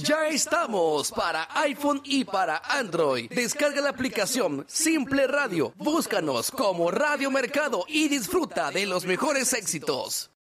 Ya estamos para iPhone y para Android. Descarga la aplicación Simple Radio. Búscanos como Radio Mercado y disfruta de los mejores éxitos.